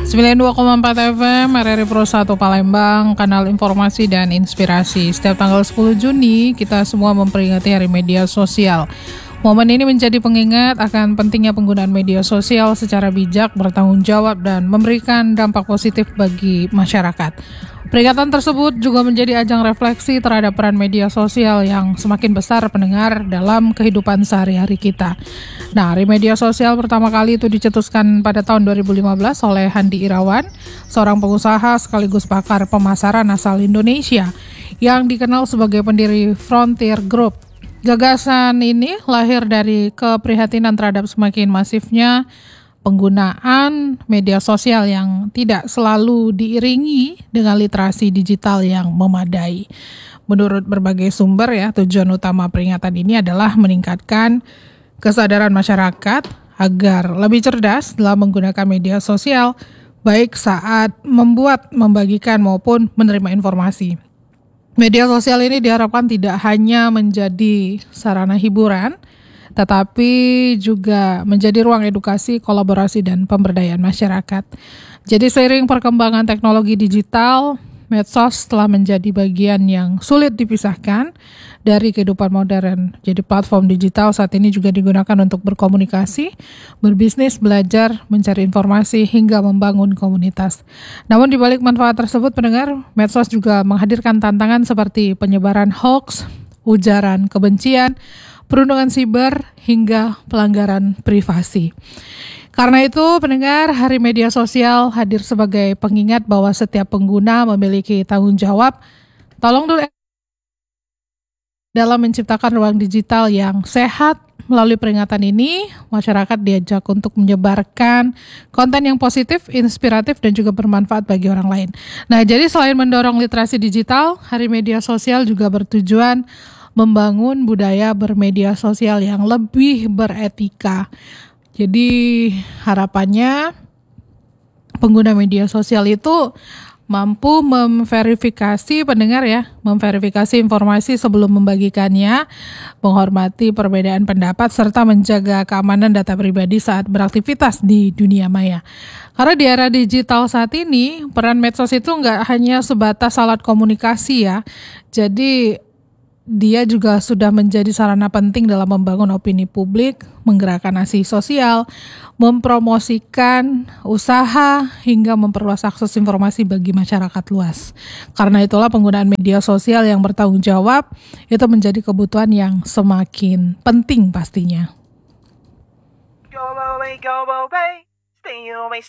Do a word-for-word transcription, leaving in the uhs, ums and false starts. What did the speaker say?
sembilan puluh dua koma empat F M R R I Pro satu Palembang, kanal informasi dan inspirasi. Setiap tanggal sepuluh Juni, kita semua memperingati Hari Media Sosial. Momen ini menjadi pengingat akan pentingnya penggunaan media sosial secara bijak, bertanggung jawab, dan memberikan dampak positif bagi masyarakat. Peringatan tersebut juga menjadi ajang refleksi terhadap peran media sosial yang semakin besar pendengar dalam kehidupan sehari-hari kita. Nah, Hari Media Sosial pertama kali itu dicetuskan pada tahun dua ribu lima belas oleh Handi Irawan, seorang pengusaha sekaligus pakar pemasaran asal Indonesia yang dikenal sebagai pendiri Frontier Group. Gagasan ini lahir dari keprihatinan terhadap semakin masifnya penggunaan media sosial yang tidak selalu diiringi dengan literasi digital yang memadai. Menurut berbagai sumber ya, tujuan utama peringatan ini adalah meningkatkan kesadaran masyarakat agar lebih cerdas dalam menggunakan media sosial, baik saat membuat, membagikan maupun menerima informasi. Media sosial ini diharapkan tidak hanya menjadi sarana hiburan, tetapi juga menjadi ruang edukasi, kolaborasi, dan pemberdayaan masyarakat. Jadi seiring perkembangan teknologi digital, medsos telah menjadi bagian yang sulit dipisahkan dari kehidupan modern. Jadi platform digital saat ini juga digunakan untuk berkomunikasi, berbisnis, belajar, mencari informasi, hingga membangun komunitas. Namun di balik manfaat tersebut, pendengar, medsos juga menghadirkan tantangan seperti penyebaran hoax, ujaran kebencian, perundungan siber, hingga pelanggaran privasi. Karena itu, pendengar, Hari Media Sosial hadir sebagai pengingat bahwa setiap pengguna memiliki tanggung jawab. Tolong dulu dalam menciptakan ruang digital yang sehat. Melalui peringatan ini, masyarakat diajak untuk menyebarkan konten yang positif, inspiratif, dan juga bermanfaat bagi orang lain. Nah, jadi selain mendorong literasi digital, Hari Media Sosial juga bertujuan membangun budaya bermedia sosial yang lebih beretika. Jadi harapannya pengguna media sosial itu mampu memverifikasi pendengar ya, memverifikasi informasi sebelum membagikannya, menghormati perbedaan pendapat, serta menjaga keamanan data pribadi saat beraktivitas di dunia maya. Karena di era digital saat ini, peran medsos itu nggak hanya sebatas alat komunikasi ya, jadi dia juga sudah menjadi sarana penting dalam membangun opini publik, menggerakkan aksi sosial, mempromosikan usaha, hingga memperluas akses informasi bagi masyarakat luas. Karena itulah penggunaan media sosial yang bertanggung jawab itu menjadi kebutuhan yang semakin penting pastinya. Go away, go away, stay away,